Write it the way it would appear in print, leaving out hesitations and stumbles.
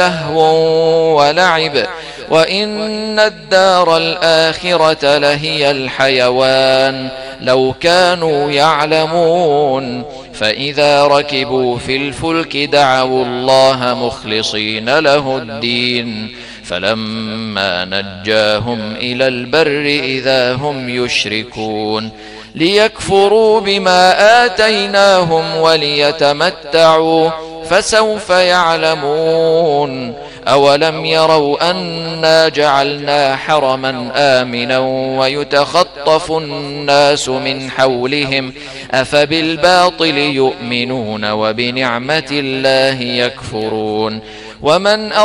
لهو ولعب وإن الدار الآخرة لهي الحيوان لو كانوا يعلمون فإذا ركبوا في الفلك دعوا الله مخلصين له الدين فلما نجاهم إلى البر إذا هم يشركون ليكفروا بما آتيناهم وليتمتعوا فسوف يعلمون أولم يروا أنا جعلنا حرما آمنا ويتخطف الناس من حولهم أفبالباطل يؤمنون وبنعمة الله يكفرون ومن